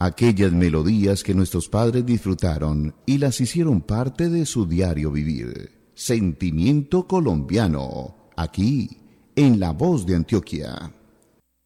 aquellas melodías que nuestros padres disfrutaron y las hicieron parte de su diario vivir. Sentimiento colombiano, aquí, en La Voz de Antioquia.